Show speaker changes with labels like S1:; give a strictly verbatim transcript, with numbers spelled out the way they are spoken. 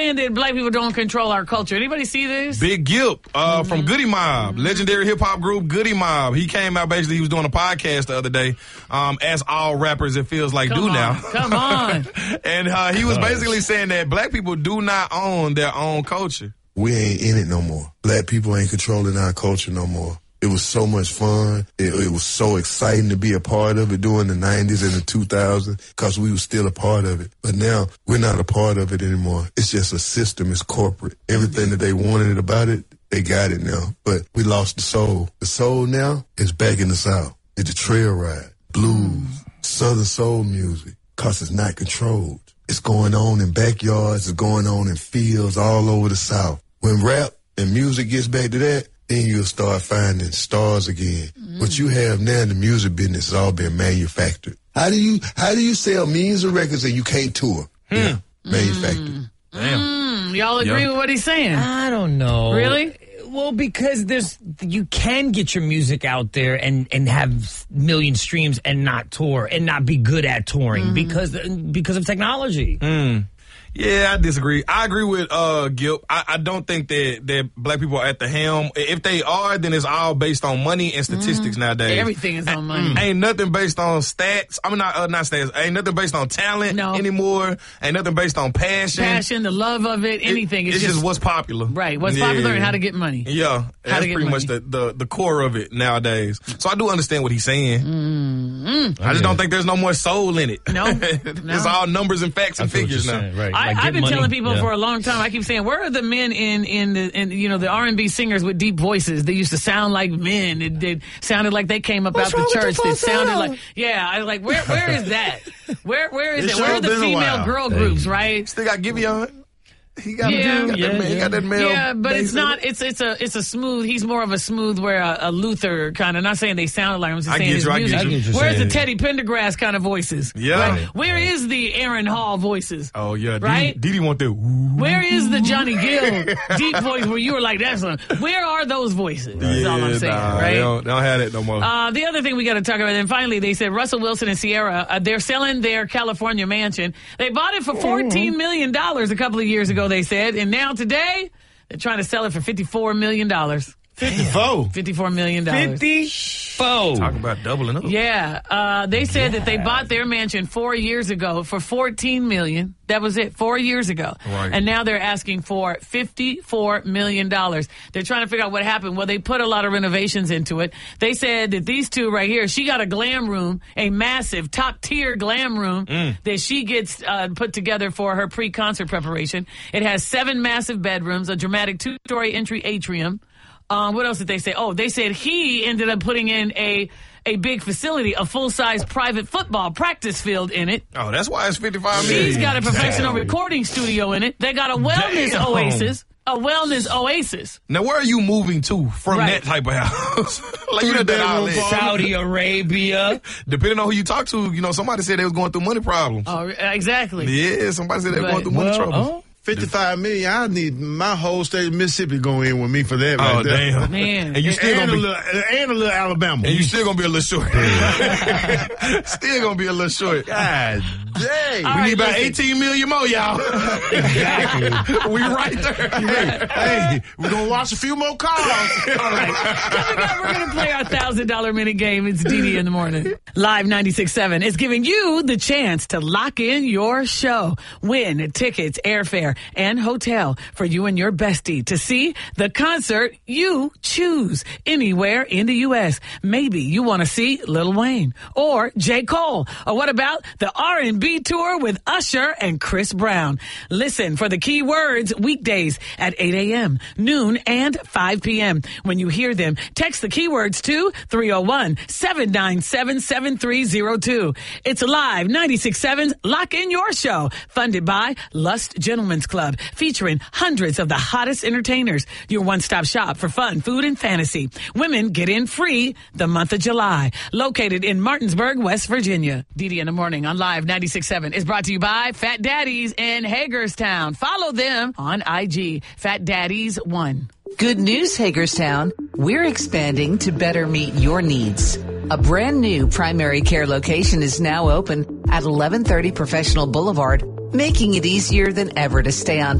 S1: saying that black people don't control our culture. Anybody see this?
S2: Big Gip uh, mm-hmm. from Goody Mob,
S1: mm-hmm.
S2: legendary hip-hop group Goody Mob. He came out, basically, he was doing a podcast the other day, um, as all rappers, it feels like,
S1: Come
S2: do
S1: on.
S2: now.
S1: Come on.
S2: And uh, he was basically saying that black people do not own their own culture.
S3: We ain't in it no more. Black people ain't controlling our culture no more. It was so much fun. It, it was so exciting to be a part of it during the nineties and the two thousands because we were still a part of it. But now we're not a part of it anymore. It's just a system. It's corporate. Everything that they wanted about it, they got it now. But we lost the soul. The soul now is back in the South. It's the trail ride, blues, Southern soul music, because it's not controlled. It's going on in backyards. It's going on in fields all over the South. When rap and music gets back to that, then you'll start finding stars again. Mm. What you have now in the music business is all being manufactured. How do you how do you sell millions of records and you can't tour?
S2: Hmm.
S3: Yeah, manufactured.
S1: Mm.
S2: Damn.
S1: Mm. Y'all agree
S2: Yep.
S1: with what he's saying?
S4: I don't know.
S1: Really?
S4: Well, because there's you can get your music out there and, and have million streams and not tour and not be good at touring mm. because because of technology.
S2: Mm. Yeah, I disagree. I agree with uh, Gil. I, I don't think that, that black people are at the helm. If they are, then it's all based on money and statistics mm-hmm. nowadays.
S1: Everything is on money.
S2: Ain't nothing based on stats. I mean, not uh, not stats. Ain't nothing based on talent
S1: no.
S2: anymore. Ain't nothing based on passion.
S1: Passion, the love of it, anything.
S2: It,
S1: it's,
S2: it's just, just what's popular.
S1: Right. What's
S2: yeah.
S1: popular and how to get money.
S2: Yeah.
S1: How
S2: that's pretty
S1: money.
S2: much the, the, the core of it nowadays. So I do understand what he's saying.
S1: Mm-hmm.
S2: I just don't think there's no more soul in it.
S1: No.
S2: It's
S1: no.
S2: all numbers and facts and figures now.
S4: Saying, right.
S1: I,
S4: like
S1: I've been
S4: money.
S1: telling people
S4: Yeah.
S1: for a long time. I keep saying, where are the men in in the in, you know the R and B singers with deep voices? They used to sound like men. It, they sounded like they came up
S3: What's
S1: out the
S3: wrong with
S1: church.
S3: the
S1: They sounded
S3: sound?
S1: like yeah. I was like, where where is that? Where where is
S5: It's
S1: it? Where
S5: sure
S1: are the
S5: been a
S1: female
S5: while.
S1: girl
S4: Hey.
S1: groups? Right?
S2: Still got Giveon. He got,
S1: Yeah,
S2: he got,
S4: yeah,
S2: that, man, he got that male.
S1: Yeah, but it's
S2: bass
S1: not. It's it's a it's a smooth. He's more of a smooth, where a, a Luther kind of. Not saying they sounded like him. I'm just
S2: I
S1: saying
S2: get
S1: his
S2: you, I get
S1: music.
S2: you.
S4: I get what you're
S1: Where's
S4: saying.
S1: the Teddy Pendergrass kind of voices?
S2: Yeah.
S1: Right? Where is the Aaron Hall voices?
S2: Oh, yeah.
S1: Right?
S2: Didi, Didi want that. Ooh.
S1: Where is the Johnny Gill deep voice where you were like, that's one? Where are those voices? That's all I'm saying,
S2: nah,
S1: right?
S2: They don't, they don't have that no more.
S1: Uh, the other thing we got to talk about, and finally, they said Russell Wilson and Sierra, uh, they're selling their California mansion. They bought it for fourteen million dollars a couple of years ago, they said, and now today, they're trying to sell it for fifty-four million dollars.
S5: fifty-four
S1: fifty-four million dollars.
S4: fifty-four
S2: Talk about doubling up.
S1: Yeah, uh, they said yeah. that they bought their mansion four years ago for fourteen million dollars. That was it, four years ago.
S2: Right.
S1: And now they're asking for fifty-four million dollars. They're trying to figure out what happened. Well, they put a lot of renovations into it. They said that these two right here, she got a glam room, a massive top-tier glam room mm. that she gets uh, put together for her pre-concert preparation. It has seven massive bedrooms, a dramatic two-story entry atrium. Um, what else did they say? Oh, they said he ended up putting in a a big facility, a full-size private football practice field in it.
S2: Oh, that's why it's fifty-five million.
S1: She's got a professional
S2: Damn.
S1: recording studio in it. They got a wellness
S2: Damn.
S1: oasis. A wellness oasis.
S2: Now, where are you moving to from
S1: Right.
S2: that type of house? Like, you know, that outlet.
S4: Saudi Arabia.
S2: Depending on who you talk to, you know, somebody said they was going through money problems.
S1: Oh, exactly.
S2: Yeah, somebody said they were
S1: But-
S2: going through money
S4: Well,
S2: troubles.
S4: oh.
S5: fifty-five million. I need my whole state of Mississippi going in with me for that.
S2: Oh,
S5: right there.
S2: damn.
S1: Man.
S2: And you still
S5: and,
S2: gonna
S5: a
S2: be,
S5: little, and a little Alabama.
S2: and you still gonna be a little short. Still gonna be a little short.
S5: God dang.
S2: We
S1: right,
S2: need about
S1: listen.
S2: eighteen million more, y'all.
S5: Exactly.
S2: We right there.
S5: Hey, we're going to watch a few more cars.
S1: All right. Coming up, we're going to play our one thousand dollars minute game. It's Didi in the morning. Live ninety-six point seven is giving you the chance to lock in your show. Win tickets, airfare, and hotel for you and your bestie to see the concert you choose anywhere in the U S. Maybe you want to see Lil Wayne or J. Cole. Or what about the R and B tour with Usher and Chris Brown? Listen for the key words weekdays at eight a.m., noon, and five p.m. When you hear them, text the keywords to three oh one, seven nine seven, seven three oh two. It's Live ninety-six point seven's Lock In Your Show, funded by Lust Gentlemen's Club, featuring hundreds of the hottest entertainers. Your one-stop shop for fun, food, and fantasy. Women get in free the month of July. Located in Martinsburg, West Virginia. Didi in the morning on Live ninety-six point seven is brought to you by Fat Daddies in Hagerstown. Follow them on I G, Fat Daddies one.
S6: Good news, Hagerstown. We're expanding to better meet your needs. A brand new primary care location is now open at eleven thirty Professional Boulevard, making it easier than ever to stay on